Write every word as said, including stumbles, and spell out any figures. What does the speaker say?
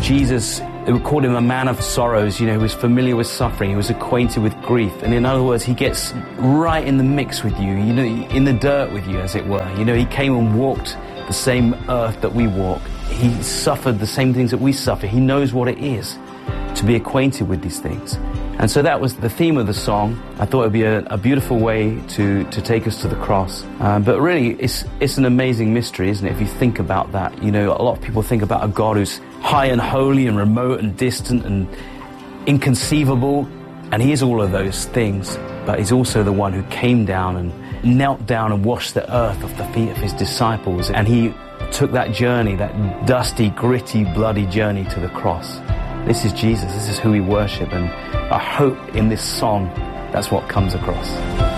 Jesus, they would call him a man of sorrows, you know, he was familiar with suffering, he was acquainted with grief. And in other words, he gets right in the mix with you, you know, in the dirt with you, as it were. You know, he came and walked the same earth that we walk. He suffered the same things that we suffer. He knows what it is to be acquainted with these things. And so that was the theme of the song. I thought it would be a, a beautiful way to, to take us to the cross. Um, but really, it's, it's an amazing mystery, isn't it, if you think about that. You know, a lot of people think about a God who's high and holy and remote and distant and inconceivable. And he is all of those things. But he's also the one who came down and knelt down and washed the earth off the feet of his disciples. And he took that journey, that dusty, gritty, bloody journey to the cross. This is Jesus. This is who we worship. And I hope in this song that's what comes across.